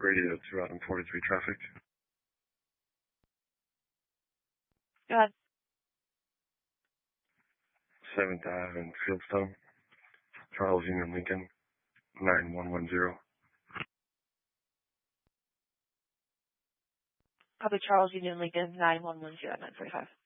Radio 2 Adam 43 traffic. Go ahead. 7th Ave and Fieldstone. Charles Union Lincoln, 9110. Copy Charles Union Lincoln, 9110, 945.